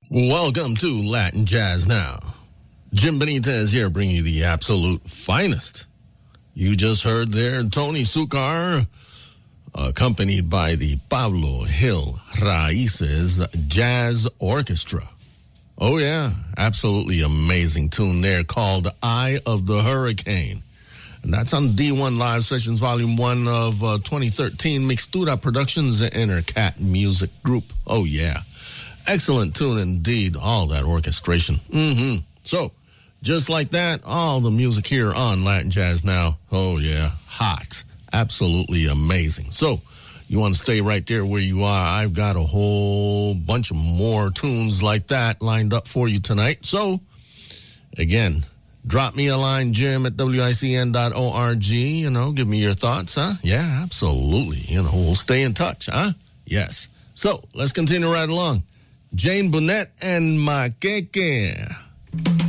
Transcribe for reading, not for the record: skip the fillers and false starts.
Welcome to Latin Jazz Now. Jim Benitez here, bringing you the absolute finest. You just heard there Tony Sucar, accompanied by the Pablo Hill Raíces Jazz Orchestra. Oh, yeah, absolutely amazing tune there called Eye of the Hurricane. And that's on D1 Live Sessions, Volume 1 of 2013, Mixtura Productions and Cat Music Group. Oh, yeah. Excellent tune indeed, all that orchestration. So, just like that, all the music here on Latin Jazz Now. Oh, yeah, hot. Absolutely amazing. So, you want to stay right there where you are. I've got a whole bunch of more tunes like that lined up for you tonight. So, again, drop me a line, Jim at WICN.org. Give me your thoughts, huh? Yeah, absolutely. We'll stay in touch, huh? Yes. So, let's continue right along. Jane Bunnett and Maqueque.